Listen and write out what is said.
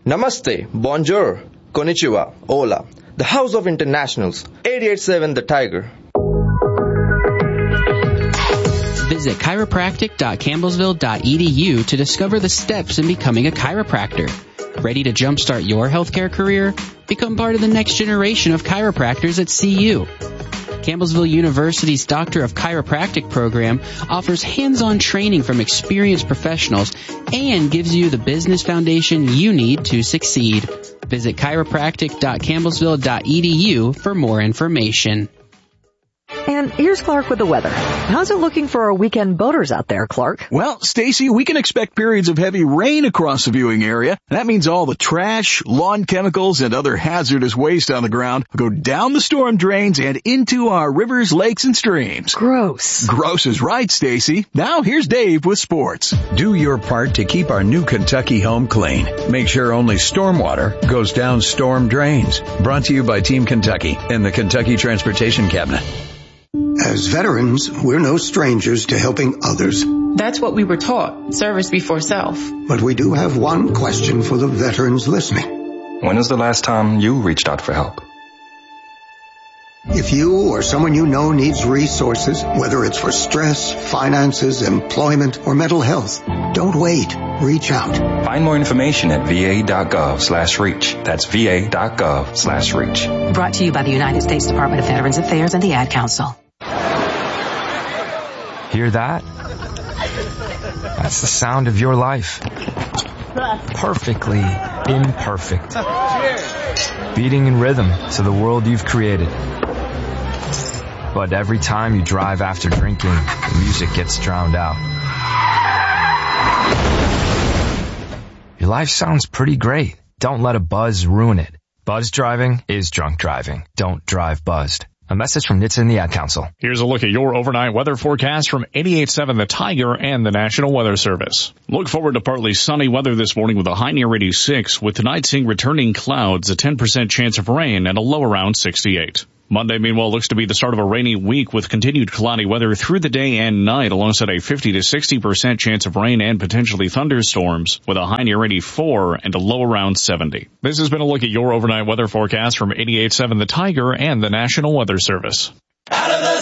Namaste, bonjour, konnichiwa, hola. The House of Internationals, 88.7 The Tiger. Visit chiropractic.campbellsville.edu to discover the steps in becoming a chiropractor. Ready to jumpstart your healthcare career? Become part of the next generation of chiropractors at CU. Campbellsville University's Doctor of Chiropractic program offers hands-on training from experienced professionals and gives you the business foundation you need to succeed. Visit chiropractic.campbellsville.edu for more information. And here's Clark with the weather. How's it looking for our weekend boaters out there, Clark? Well, Stacy, we can expect periods of heavy rain across the viewing area. That means all the trash, lawn chemicals, and other hazardous waste on the ground will go down the storm drains and into our rivers, lakes, and streams. Gross. Gross is right, Stacy. Now here's Dave with sports. Do your part to keep our new Kentucky home clean. Make sure only stormwater goes down storm drains. Brought to you by Team Kentucky and the Kentucky Transportation Cabinet. As veterans, we're no strangers to helping others. That's what we were taught, service before self. But we do have one question for the veterans listening. When was the last time you reached out for help? If you or someone you know needs resources, whether it's for stress, finances, employment, or mental health, don't wait. Reach out. Find more information at va.gov/reach. That's va.gov/reach. Brought to you by the United States Department of Veterans Affairs and the Ad Council. Hear that? That's the sound of your life. Perfectly imperfect. Beating in rhythm to the world you've created. But every time you drive after drinking, the music gets drowned out. Your life sounds pretty great. Don't let a buzz ruin it. Buzz driving is drunk driving. Don't drive buzzed. A message from NHTSA and the Ad Council. Here's a look at your overnight weather forecast from 88.7 The Tiger and the National Weather Service. Look forward to partly sunny weather this morning with a high near 86, with tonight seeing returning clouds, a 10% chance of rain, and a low around 68. Monday, meanwhile, looks to be the start of a rainy week with continued cloudy weather through the day and night, alongside a 50 to 60% chance of rain and potentially thunderstorms, with a high near 84 and a low around 70. This has been a look at your overnight weather forecast from 88.7 The Tiger and the National Weather Service. Out of the